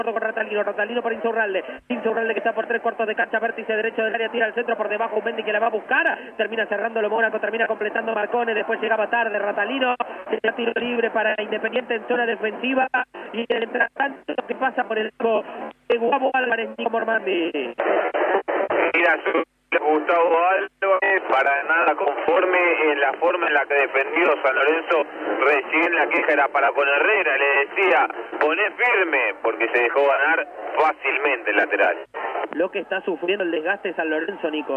con Ratalino para Insaurralde que está por 3/4 de cancha, vértice derecho del área, tira al centro por debajo, un Mendy que la va a buscar, termina cerrándolo Mónaco, termina completando Marcone, después llegaba tarde Ratalino, tiro libre para Independiente en zona defensiva, y el tanto que pasa por el equipo de Gustavo Álvarez, Nico Mormandi. Mira, Gustavo Álvarez para nada conforme en la forma en la que defendió San Lorenzo. Recién la queja era para con Herrera, le decía poné firme, porque se dejó ganar fácilmente el lateral. Lo que está sufriendo el desgaste de San Lorenzo, Nico,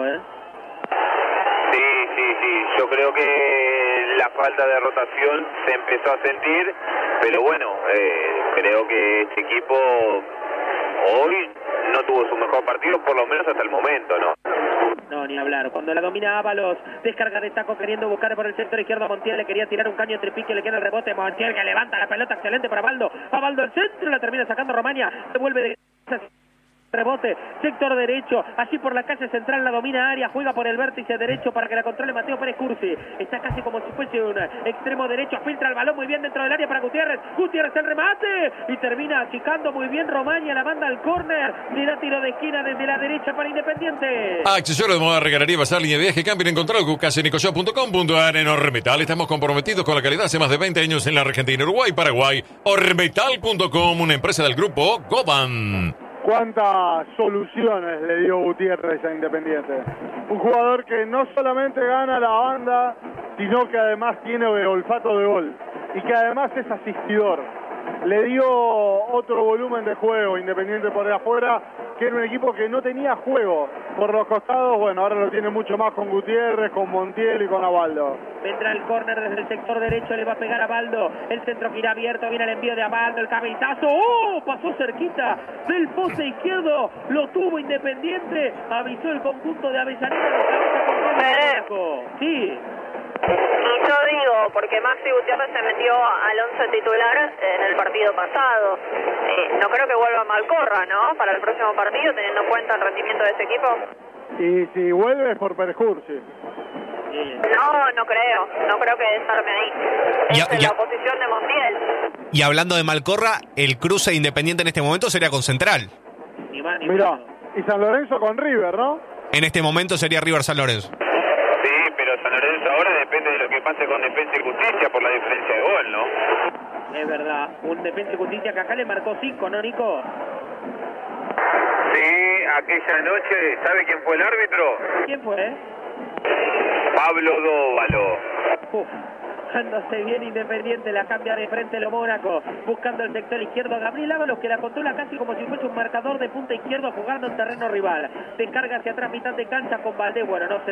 Sí, yo creo que la falta de rotación se empezó a sentir, pero bueno, creo que este equipo hoy no tuvo su mejor partido, por lo menos hasta el momento, ¿no? No, ni hablar. Cuando la domina Ábalos, descarga de taco queriendo buscar por el sector izquierdo a Montiel, le quería tirar un caño entre pique, le queda el rebote, Montiel que levanta la pelota, excelente para Baldo, a Baldo al centro, la termina sacando Romaña, devuelve de rebote, sector derecho, allí por la calle central la domina área, juega por el vértice derecho para que la controle Mateo Pérez Cursi, está casi como si fuese un extremo derecho, filtra el balón muy bien dentro del área para Gutiérrez el remate, y termina achicando muy bien Romaña, la manda al córner, le da tiro de esquina desde la derecha para Independiente. Accesorios de moda, regalería, bazar, línea de viaje, camping, encontrado cucasenicoshop.com.ar. En Ormetal estamos comprometidos con la calidad hace más de 20 años en la Argentina, Uruguay, Paraguay. Ormetal.com, una empresa del grupo Goban. ¿Cuántas soluciones le dio Gutiérrez a Independiente? Un jugador que no solamente gana la banda, sino que además tiene olfato de gol y que además es asistidor. Le dio otro volumen de juego Independiente por afuera, que era un equipo que no tenía juego por los costados. Bueno, ahora lo tiene mucho más con Gutiérrez, con Montiel y con Abaldo. Vendrá el córner desde el sector derecho, le va a pegar a Baldo, el centro que irá abierto, viene el envío de Abaldo, el cabezazo, pasó cerquita del poste izquierdo, lo tuvo Independiente, avisó el conjunto de Avellaneda de cabeza con sí. Y yo digo, porque Maxi Gutiérrez se metió al 11 titular en el partido pasado. No creo que vuelva Malcorra, ¿no? Para el próximo partido, teniendo en cuenta el rendimiento de ese equipo. Y si vuelve es por Perjursi. No creo. No creo que desarme ahí. Es la posición de Montiel. Y hablando de Malcorra, el cruce de Independiente en este momento sería con Central. Mirá, y San Lorenzo con River, ¿no? En este momento sería River San Lorenzo. Pero San Lorenzo ahora depende de lo que pase con Defensa y Justicia por la diferencia de gol, ¿no? Es verdad, un Defensa y Justicia que acá le marcó 5, ¿no, Nico? Sí, aquella noche, ¿sabe quién fue el árbitro? ¿Quién fue? Pablo Dóvalo. Dándose bien Independiente, la cambia de frente lo Mónaco, buscando el sector izquierdo Gabriel Ábalos, que la controla casi como si fuese un marcador de punta izquierdo jugando en terreno rival. Descarga hacia atrás, mitad de cancha con Valdés. Bueno, no se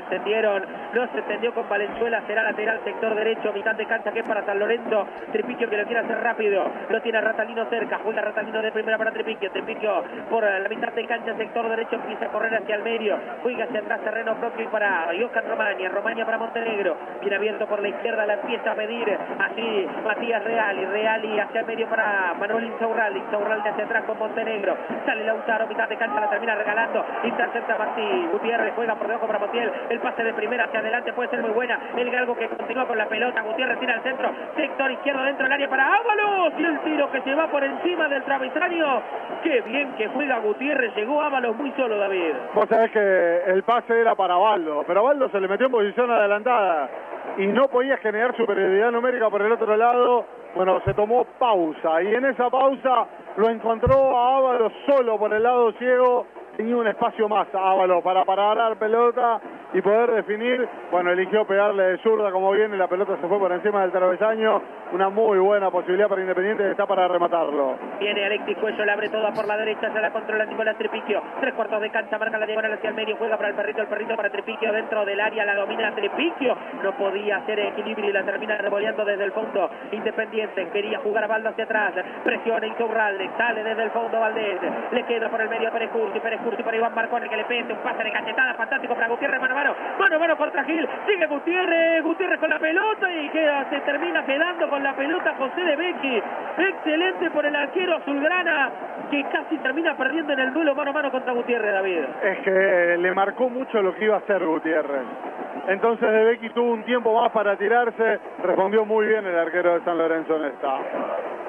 entendió con Valenzuela, será lateral sector derecho, mitad de cancha que es para San Lorenzo. Tripiquio que lo quiere hacer rápido, lo tiene Ratalino cerca, juega Ratalino de primera para Tripiquio por la mitad de cancha sector derecho, empieza a correr hacia el medio, juega hacia atrás terreno propio y para Oscar Romaña para Montenegro, bien abierto por la izquierda, la empieza a medir así Matías Reali hacia el medio para Manuel Insaurralde hacia atrás con Montenegro, sale Lautaro, mitad de cancha, la termina regalando, intercepta Maxi Gutiérrez, juega por debajo para Montiel, el pase de primera hacia adelante puede ser muy buena, el Galgo que continúa con la pelota, Gutiérrez tira al centro, sector izquierdo dentro del área para Ábalos, y el tiro que se va por encima del travesaño. Qué bien que juega Gutiérrez, llegó Ábalos muy solo, David. Vos sabés que el pase era para Baldo, pero Baldo se le metió en posición adelantada y no podía generar superioridad numérica por el otro lado. Bueno, se tomó pausa y en esa pausa lo encontró a Ábalos solo por el lado ciego. Tenía un espacio más Ábalos para parar pelota y poder definir. Bueno, eligió pegarle de zurda como viene, la pelota se fue por encima del travesaño. Una muy buena posibilidad para Independiente, que está para rematarlo. Viene Alexis Cuello, le abre toda por la derecha, se la controla Nicolás Tripiquio. 3/4 de cancha, marca la diagonal hacia el medio, juega para el perrito para Tripiquio dentro del área, la domina Tripiquio. No podía hacer equilibrio y la termina revoleando desde el fondo. Independiente quería jugar a Baldo hacia atrás, presiona Insaurralde, sale desde el fondo Valdés, le queda por el medio a Pérez Cursi para Iván Marcone, que le pese un pase de cachetada fantástico para Gutiérrez, mano a mano contra Gil, sigue Gutiérrez con la pelota y se termina quedando con la pelota José de Becchi. Excelente por el arquero azulgrana, que casi termina perdiendo en el duelo mano a mano contra Gutiérrez, David. Es que le marcó mucho lo que iba a hacer Gutiérrez. Entonces De Becchi tuvo un tiempo más para tirarse, respondió muy bien el arquero de San Lorenzo en esta.